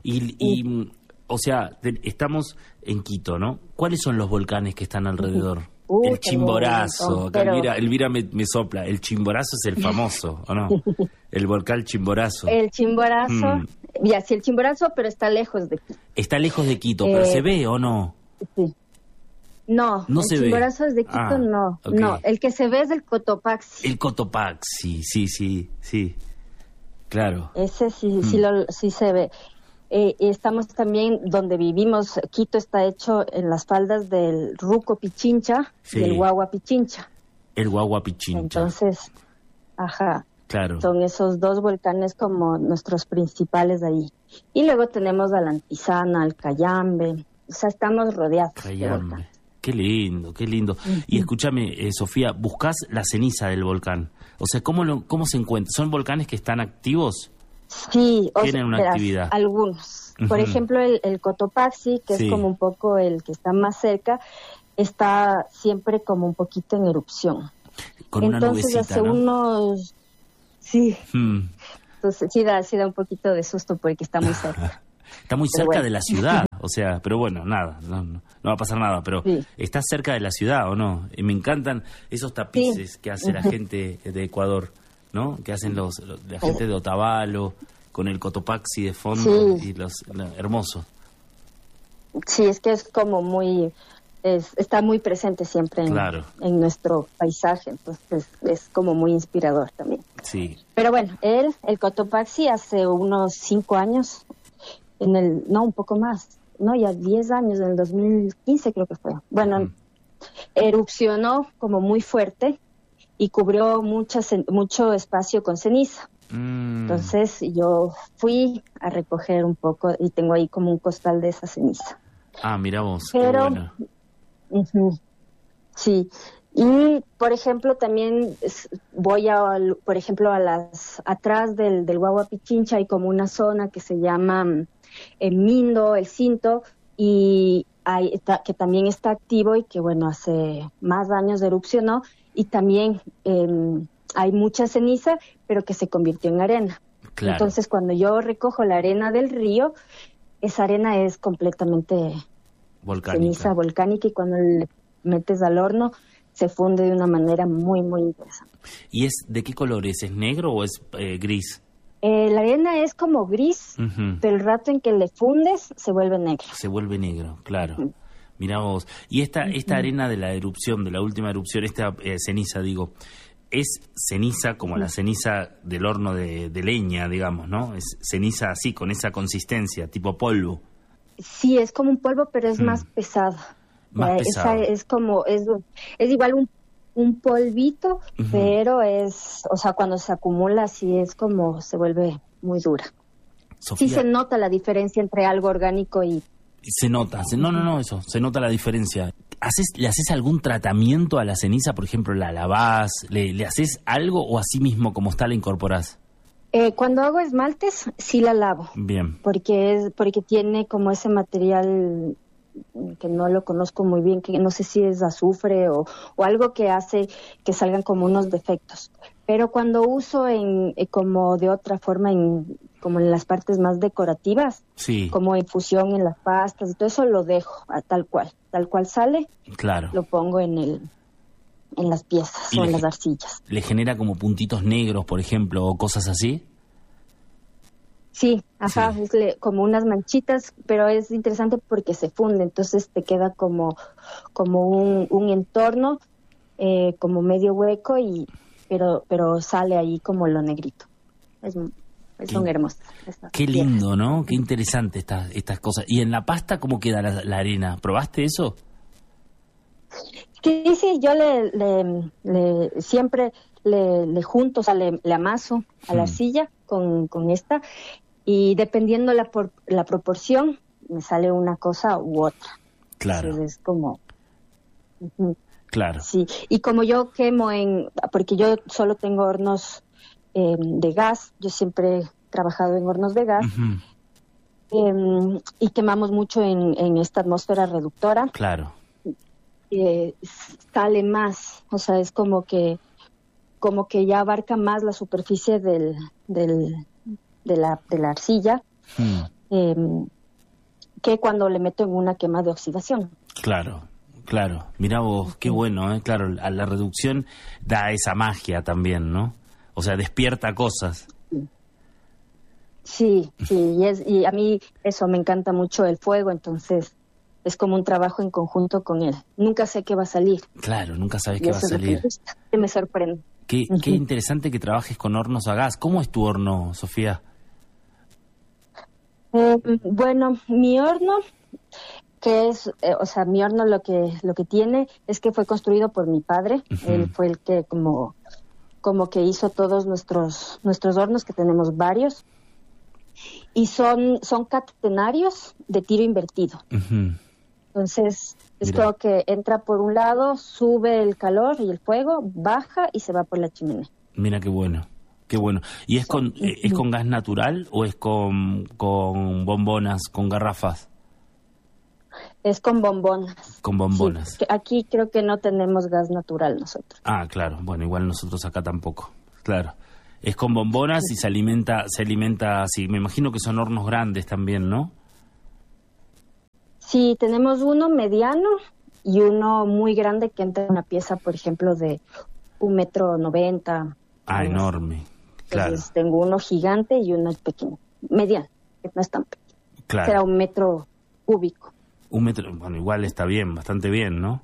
O sea, estamos en Quito, ¿no? ¿Cuáles son los volcanes que están alrededor? El Chimborazo. Acá Elvira me sopla. El Chimborazo es el famoso, ¿o no? El volcán Chimborazo. El Chimborazo, ya, sí, el Chimborazo, pero está lejos de Quito. Está lejos de Quito, pero ¿se ve o no? Sí. No el Chimborazo es de Quito, no. Okay. No, el que se ve es el Cotopaxi. El Cotopaxi, sí. Claro. Ese sí se ve. Estamos también donde vivimos. Quito está hecho en las faldas del Ruco Pichincha y el Guagua Pichincha. El Guagua Pichincha. Entonces, claro. Son esos dos volcanes como nuestros principales de ahí. Y luego tenemos al Antizana, al Cayambe. O sea, estamos rodeados de volcanes. Qué lindo. Y escúchame, Sofía, ¿buscás la ceniza del volcán? O sea, ¿cómo se encuentra? ¿Son volcanes que están activos? Sí, tienen una actividad. Algunos. Por ejemplo, el Cotopaxi, que es como un poco el que está más cerca, está siempre como un poquito en erupción. Con una nubecita, hace ¿no? unos... Sí. Entonces sí da un poquito de susto porque está muy cerca. Está muy cerca de la ciudad, o sea, pero bueno, nada, no va a pasar nada, pero ¿está cerca de la ciudad o no? Y me encantan esos tapices que hace la gente de Ecuador, ¿no? Que hacen la gente de Otavalo, con el Cotopaxi de fondo y hermoso. Sí, es que es como muy... está muy presente siempre en nuestro paisaje, entonces es como muy inspirador también. Sí. Pero bueno, el Cotopaxi hace unos 5 años, un poco más, ya 10 años, en el 2015 creo que fue. Bueno, erupcionó como muy fuerte y cubrió mucho espacio con ceniza. Entonces yo fui a recoger un poco y tengo ahí como un costal de esa ceniza. Mira vos, pero, qué bueno. Sí, y por ejemplo también voy por ejemplo atrás del Guagua Pichincha hay como una zona que se llama el Mindo, el Cinto, y que también está activo y que bueno, hace más años erupcionó y también hay mucha ceniza, pero que se convirtió en arena. Claro. Entonces cuando yo recojo la arena del río, esa arena es completamente ceniza volcánica y cuando le metes al horno se funde de una manera muy, muy interesante. ¿Y es de qué color es? ¿Es negro o es gris? La arena es como gris, pero el rato en que le fundes se vuelve negro. Se vuelve negro, claro. Mirá vos. Y esta arena de la erupción, de la última erupción, esta ceniza, digo, es ceniza como la ceniza del horno de leña, digamos, ¿no? Es ceniza así, con esa consistencia, tipo polvo. Sí, es como un polvo, pero es más pesada. Pesado. Es como, es igual un polvito, pero o sea, cuando se acumula así es como se vuelve muy dura. Sofía, sí se nota la diferencia entre algo orgánico y... Se nota, se nota la diferencia. ¿Le haces algún tratamiento a la ceniza? Por ejemplo, ¿la lavás? ¿Le haces algo o así mismo como está la incorporás? Cuando hago esmaltes, sí la lavo. Bien. Porque tiene como ese material que no lo conozco muy bien, que no sé si es azufre o algo que hace que salgan como unos defectos. Pero cuando uso como de otra forma, como en las partes más decorativas, como infusión en las pastas y todo eso, lo dejo tal cual sale, claro. Lo pongo en las piezas o en las arcillas. ¿Le genera como puntitos negros, por ejemplo, o cosas así? Sí, es como unas manchitas, pero es interesante porque se funde, entonces te queda como un entorno como medio hueco pero sale ahí como lo negrito. Son hermosas. Qué lindo, ¿no? Qué interesante estas cosas. ¿Y en la pasta cómo queda la arena? ¿Probaste eso? Sí, yo siempre le junto, o sea, le amaso a la arcilla con esta, y dependiendo la proporción, me sale una cosa u otra. Claro. Entonces es como... Claro. Sí, y como yo quemo porque yo solo tengo hornos de gas, yo siempre he trabajado en hornos de gas, y quemamos mucho en esta atmósfera reductora. Claro. Sale más, o sea, es como que ya abarca más la superficie de la arcilla, que cuando le meto en una quema de oxidación. Claro. Mirá vos, qué bueno, ¿eh? Claro, a la reducción da esa magia también, ¿no? O sea, despierta cosas. Sí, y a mí eso me encanta mucho el fuego, entonces es como un trabajo en conjunto con él. Nunca sé qué va a salir. Claro, nunca sabes qué va a salir. Que me sorprende. Qué interesante que trabajes con hornos a gas. ¿Cómo es tu horno, Sofía? Bueno, mi horno, que es, mi horno lo que tiene es que fue construido por mi padre. Uh-huh. Él fue el que como que hizo todos nuestros hornos, que tenemos varios, y son catenarios de tiro invertido. Uh-huh. Entonces es como que entra por un lado, sube el calor y el fuego, baja y se va por la chimenea. Mira qué bueno. Qué bueno. ¿Y es con gas natural o es con bombonas, con garrafas? Es con bombonas. Con bombonas. Sí, aquí creo que no tenemos gas natural nosotros. Ah, claro. Bueno, igual nosotros acá tampoco. Claro. Es con bombonas y se alimenta así. Me imagino que son hornos grandes también, ¿no? Sí, tenemos uno mediano y uno muy grande que entra en una pieza, por ejemplo, de 1,90 m. Ah, enorme. Claro. Entonces tengo uno gigante y uno pequeño, mediano, que no es tan pequeño. Claro. Será 1 metro cúbico. 1 metro, bueno, igual está bien, bastante bien, ¿no?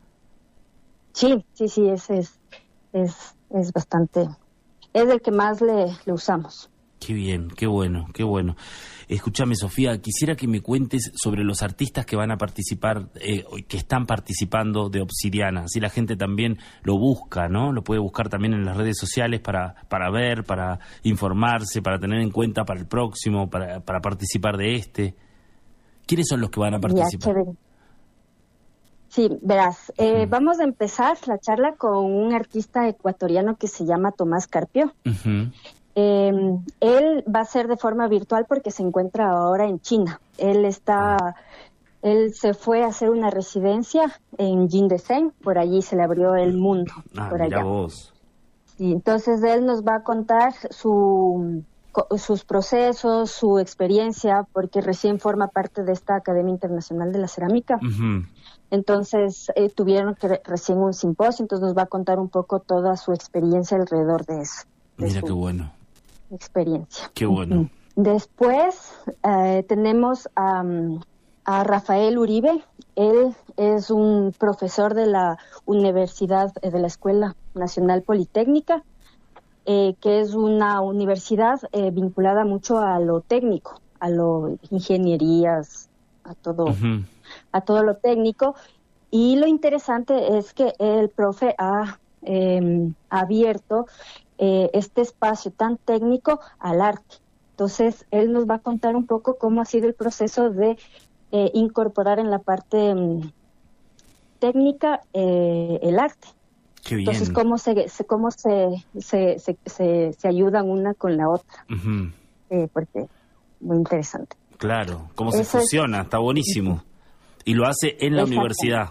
Sí, ese es bastante, es el que más le usamos. Qué bien, qué bueno. Escúchame, Sofía, quisiera que me cuentes sobre los artistas que van a participar, que están participando de Obsidiana. Así la gente también lo busca, ¿no? Lo puede buscar también en las redes sociales para ver, para informarse, para tener en cuenta para el próximo, para participar de este. ¿Quiénes son los que van a participar? Sí, verás, vamos a empezar la charla con un artista ecuatoriano que se llama Tomás Carpio. Uh-huh. Él va a ser de forma virtual porque se encuentra ahora en China. Él se fue a hacer una residencia en Jingdezhen, por allí se le abrió el mundo. Por allá. Vos. Y entonces él nos va a contar sus procesos, su experiencia, porque recién forma parte de esta Academia Internacional de la Cerámica. Uh-huh. Entonces tuvieron recién un simposio, entonces nos va a contar un poco toda su experiencia alrededor de eso. Mira qué bueno. Experiencia. Qué bueno. Después tenemos a Rafael Uribe. Él es un profesor de la Universidad, de la Escuela Nacional Politécnica, que es una universidad vinculada mucho a lo técnico, a lo ingenierías, a todo, uh-huh. a todo lo técnico. Y lo interesante es que el profe ha abierto este espacio tan técnico al arte. Entonces, él nos va a contar un poco cómo ha sido el proceso de incorporar en la parte técnica el arte. Qué bien. Entonces, cómo se ayudan una con la otra. Uh-huh. Porque muy interesante. Claro, cómo se fusiona, está buenísimo. Y lo hace en la universidad.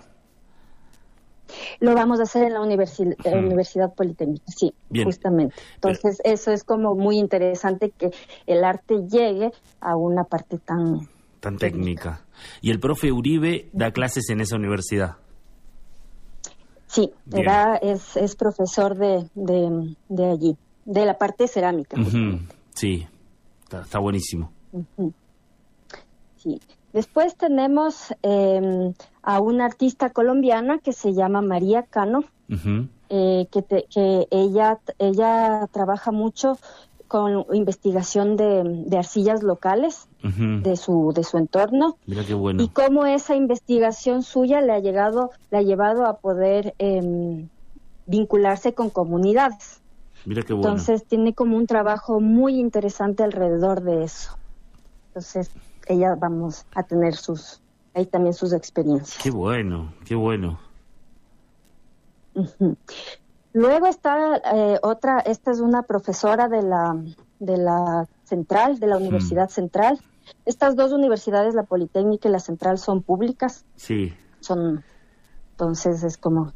Lo vamos a hacer en la Universidad Politécnica, sí, bien. Justamente. Entonces, eso es como muy interesante, que el arte llegue a una parte tan técnica. ¿Y el profe Uribe da clases en esa universidad? Sí, es profesor de allí, de la parte cerámica. Uh-huh. Sí, está buenísimo. Uh-huh. Sí. Después tenemos a una artista colombiana que se llama María Cano, uh-huh. que ella trabaja mucho con investigación de arcillas locales, uh-huh. de su entorno. Mira qué bueno. Y cómo esa investigación suya le ha llevado a poder vincularse con comunidades. Mira qué bueno. Entonces tiene como un trabajo muy interesante alrededor de eso. Entonces ella vamos a tener ahí también sus experiencias. Qué bueno, qué bueno. Uh-huh. Luego está esta es una profesora de la Central, de la Universidad Central. Estas dos universidades, la Politécnica y la Central, son públicas. Sí. Entonces es como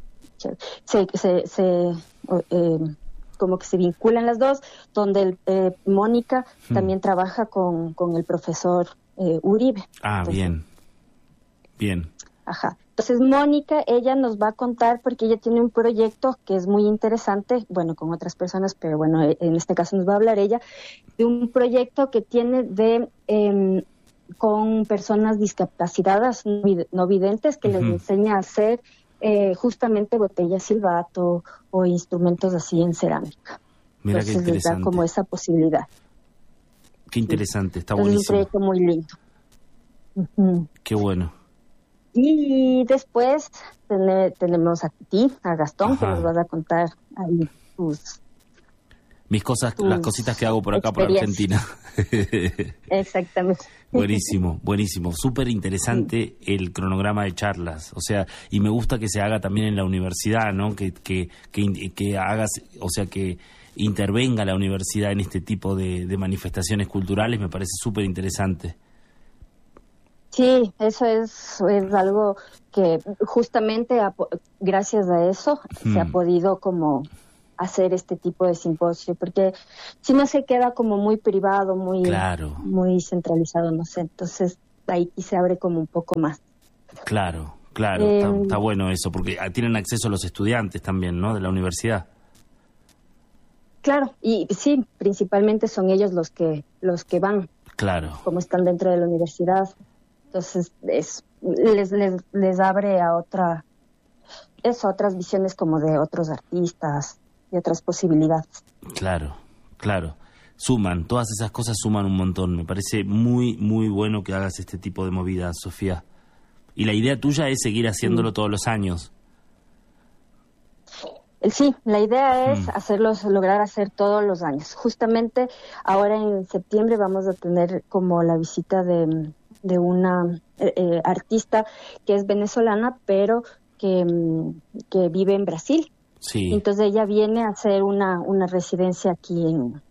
como que se vinculan las dos, donde Mónica también trabaja con el profesor Uribe. Ah, entonces, bien. Ajá. Entonces Mónica, ella nos va a contar, porque ella tiene un proyecto que es muy interesante, bueno, con otras personas, pero bueno, en este caso nos va a hablar ella, de un proyecto que tiene con personas discapacitadas no videntes, que les enseña a hacer justamente botellas silbato o instrumentos así en cerámica. Mira, entonces qué interesante. les da como esa posibilidad. Qué interesante, está Entonces, buenísimo. es un proyecto muy lindo. Qué bueno. Y después tenemos a ti, a Gastón, que nos vas a contar ahí mis cosas, las cositas que hago por acá, por Argentina. Exactamente. Buenísimo, buenísimo. Súper interesante el cronograma de charlas. O sea, y me gusta que se haga también en la universidad, ¿no? Que hagas, o sea, que intervenga la universidad en este tipo de manifestaciones culturales, me parece súper interesante. Sí, eso es algo que justamente gracias a eso se ha podido como hacer este tipo de simposio, porque si no se queda como muy privado, muy centralizado, no sé, entonces ahí se abre como un poco más. Claro, está bueno eso, porque tienen acceso los estudiantes también, ¿no?, de la universidad. Claro, y sí, principalmente son ellos los que van, como están dentro de la universidad. Entonces les abre a otras visiones como de otros artistas y otras posibilidades. Claro. Suman, todas esas cosas suman un montón. Me parece muy, muy bueno que hagas este tipo de movidas, Sofía. Y la idea tuya es seguir haciéndolo todos los años. Sí, la idea es lograr hacer todos los años. Justamente ahora en septiembre vamos a tener como la visita de una artista que es venezolana, pero que vive en Brasil. Sí. Entonces ella viene a hacer una residencia aquí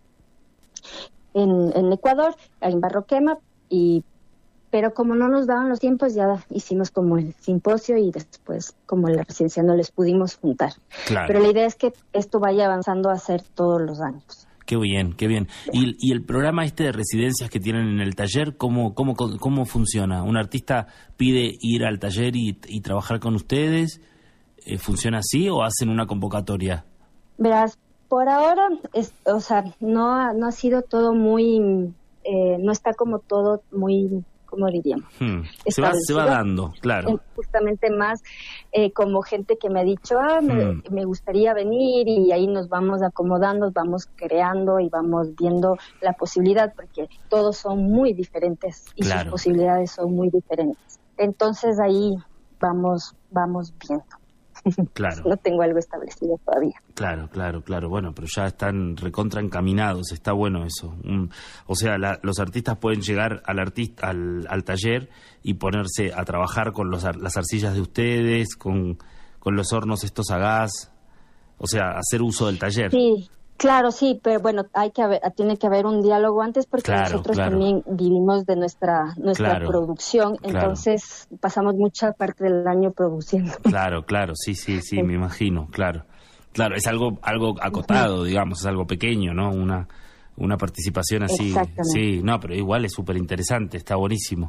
en Ecuador, en Barroquema, pero como no nos daban los tiempos, ya hicimos como el simposio y después como la residencia no les pudimos juntar. Claro. Pero la idea es que esto vaya avanzando a ser todos los años. Qué bien. ¿Y el programa de residencias que tienen en el taller, cómo funciona? ¿Un artista pide ir al taller y trabajar con ustedes? ¿Funciona así o hacen una convocatoria? Verás, por ahora, no ha sido todo muy, no está como todo muy, ¿cómo diríamos? Se va dando, claro. Justamente más como gente que me ha dicho, me gustaría venir, y ahí nos vamos acomodando, vamos creando y vamos viendo la posibilidad, porque todos son muy diferentes y sus posibilidades son muy diferentes. Entonces ahí vamos viendo. Claro. No tengo algo establecido todavía. Claro. Bueno, pero ya están recontra encaminados, está bueno eso. O sea, los artistas pueden llegar al taller y ponerse a trabajar con las arcillas de ustedes, con los hornos estos a gas, o sea, hacer uso del taller. Sí, claro, sí, pero bueno, tiene que haber un diálogo antes, porque nosotros también vivimos de nuestra producción, entonces pasamos mucha parte del año produciendo. Claro, sí, me imagino, claro, es algo acotado, digamos, es algo pequeño, ¿no? Una participación así. Sí, no, pero igual es súper interesante, está buenísimo.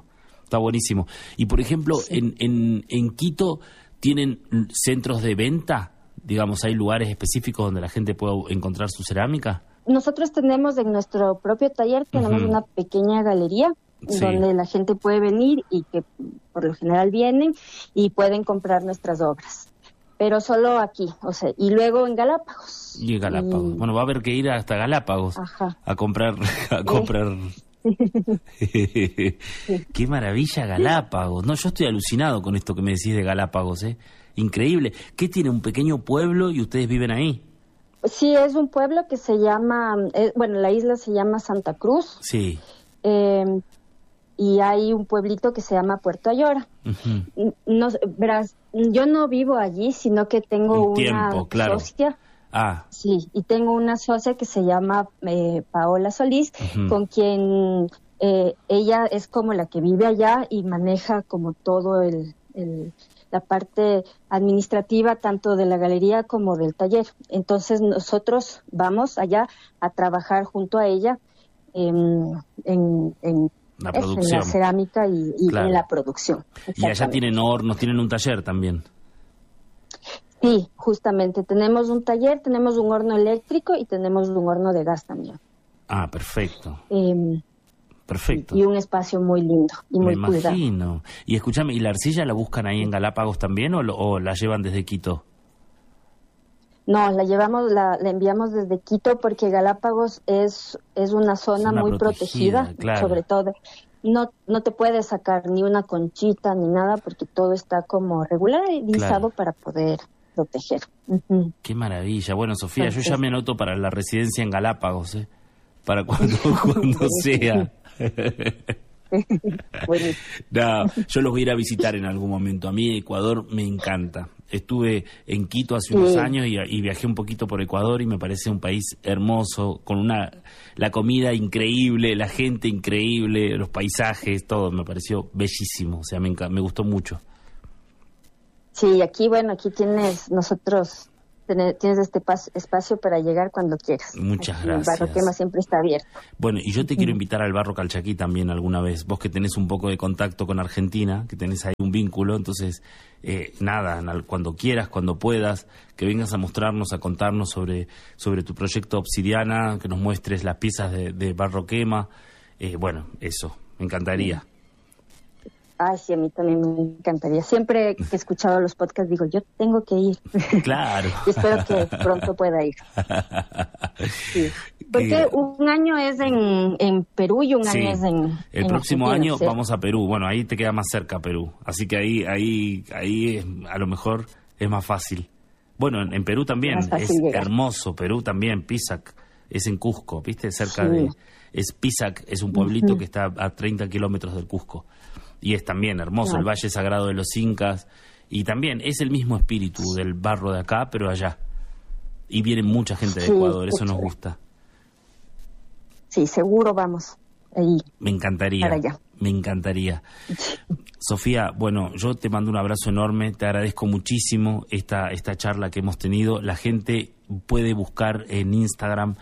Y por ejemplo, en Quito, ¿tienen centros de venta? Digamos, ¿hay lugares específicos donde la gente pueda encontrar su cerámica? Nosotros tenemos en nuestro propio taller, tenemos una pequeña galería donde la gente puede venir y que por lo general vienen y pueden comprar nuestras obras. Pero solo aquí, y luego en Galápagos. Y en Galápagos. Bueno, va a haber que ir hasta Galápagos a comprar. Qué maravilla Galápagos. No, yo estoy alucinado con esto que me decís de Galápagos, Increíble. ¿Qué tiene? ¿Un pequeño pueblo y ustedes viven ahí? Sí, es un pueblo que se llama, la isla se llama Santa Cruz. Sí. Y hay un pueblito que se llama Puerto Ayora. No, verás, yo no vivo allí, sino que tengo una socia. Sí, y tengo una socia que se llama Paola Solís, con quien ella es como la que vive allá y maneja como todo la parte administrativa, tanto de la galería como del taller. Entonces nosotros vamos allá a trabajar junto a ella en la producción. En la cerámica y en la producción. Y allá tienen hornos, tienen un taller también. Sí, justamente. Tenemos un taller, tenemos un horno eléctrico y tenemos un horno de gas también. Ah, perfecto. Perfecto. Y un espacio muy lindo y muy cuidado. Me imagino. Y escúchame, ¿y la arcilla la buscan ahí en Galápagos también o la llevan desde Quito? No, la enviamos desde Quito porque Galápagos es una zona muy protegida, claro. Sobre todo. No te puedes sacar ni una conchita ni nada porque todo está como regularizado, claro, para poder proteger. Uh-huh. Qué maravilla. Bueno, Sofía, entonces, yo ya me anoto para la residencia en Galápagos, para cuando sea. No, yo los voy a ir a visitar en algún momento. A mí Ecuador me encanta. Estuve en Quito hace unos años y viajé un poquito por Ecuador y me parece un país hermoso, con la comida increíble, la gente increíble, los paisajes, todo me pareció bellísimo. O sea, me gustó mucho. Sí, aquí tienes tienes este espacio para llegar cuando quieras. Muchas aquí gracias. El Barro Quema siempre está abierto. Bueno, y yo te quiero invitar al Barro Calchaquí también alguna vez. Vos que tenés un poco de contacto con Argentina, que tenés ahí un vínculo, entonces, cuando quieras, cuando puedas, que vengas a mostrarnos, a contarnos sobre tu proyecto Obsidiana, que nos muestres las piezas de Barro Quema. Bueno, eso, me encantaría. Ay, sí, a mí también me encantaría. Siempre que he escuchado los podcasts digo, yo tengo que ir. Claro. Y espero que pronto pueda ir. Sí. Porque un año es en Perú y un año es en el próximo Argentina, año, ¿sí? Vamos a Perú. Bueno, ahí te queda más cerca Perú. Así que ahí a lo mejor es más fácil. Bueno, en Perú también es llegar. Hermoso. Perú también, Pisac. Es en Cusco, ¿viste? Cerca de... Pisac es un pueblito que está a 30 kilómetros del Cusco. Y es también hermoso, el Valle Sagrado de los Incas. Y también es el mismo espíritu del barro de acá, pero allá. Y viene mucha gente de Ecuador, eso nos gusta. Sí, seguro vamos ahí. Me encantaría, para allá. Me encantaría. Sofía, bueno, yo te mando un abrazo enorme, te agradezco muchísimo esta charla que hemos tenido. La gente puede buscar en Instagram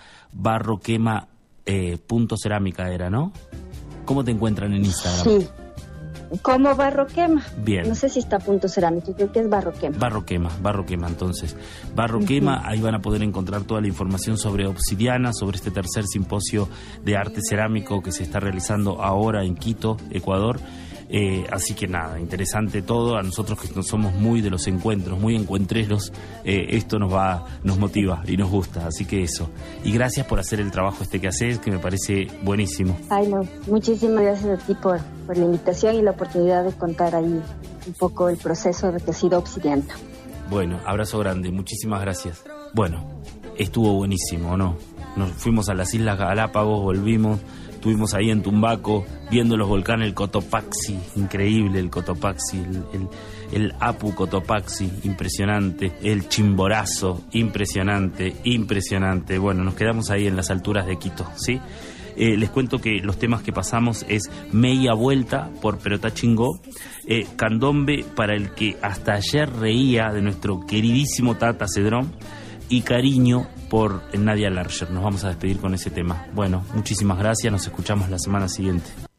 barroquema.cerámica era, ¿no? ¿Cómo te encuentran en Instagram? Sí. Como Barro Quema. Bien. No sé si está punto cerámico, creo que es Barro Quema. Barro Quema, entonces. Barro Quema, ahí van a poder encontrar toda la información sobre Obsidiana, sobre este tercer simposio de arte cerámico que se está realizando ahora en Quito, Ecuador. Así que nada, interesante todo. A nosotros que no somos muy de los encuentros, muy encuentreros, esto nos motiva y nos gusta, así que eso. Y gracias por hacer el trabajo que haces, que me parece buenísimo. Ay, no, muchísimas gracias a ti por la invitación y la oportunidad de contar ahí un poco el proceso de que ha sido Obsidiana. Bueno, abrazo grande, muchísimas gracias. Bueno, estuvo buenísimo, ¿no? Nos fuimos a las Islas Galápagos, volvimos. Estuvimos ahí en Tumbaco viendo los volcanes, el Cotopaxi, increíble el Cotopaxi, el Apu Cotopaxi, impresionante, el Chimborazo, impresionante. Bueno, nos quedamos ahí en las alturas de Quito, ¿sí? Les cuento que los temas que pasamos es Media Vuelta por Perotá Chingó, Candombe para el que hasta ayer reía de nuestro queridísimo Tata Cedrón, y Cariño por Nadia Larcher. Nos vamos a despedir con ese tema. Bueno, muchísimas gracias, nos escuchamos la semana siguiente.